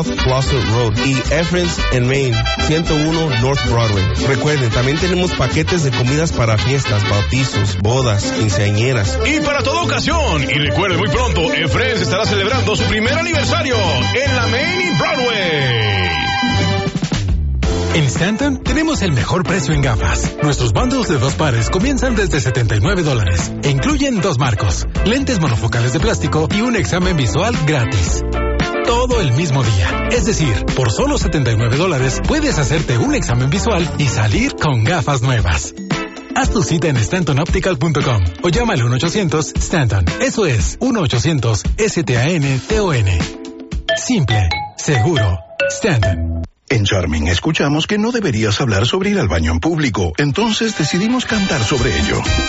Fawcett Road y Efrens en Maine, 101 North Broadway. Recuerden, también tenemos paquetes de comidas para fiestas, bautizos, bodas, quinceañeras. Y para toda ocasión. Y recuerde, muy pronto, Efrens estará celebrando su primer aniversario en la Maine y Broadway. En Stanton tenemos el mejor precio en gafas. Nuestros bundles de 2 pares comienzan desde $79 e incluyen 2 marcos, lentes monofocales de plástico y un examen visual gratis. Todo el mismo día. Es decir, por solo $79 puedes hacerte un examen visual y salir con gafas nuevas. Haz tu cita en StantonOptical.com o llámale 1-800-STANTON. Eso es 1-800-STANTON. Simple, seguro, Stanton. En Charming escuchamos que no deberías hablar sobre ir al baño en público, entonces decidimos cantar sobre ello.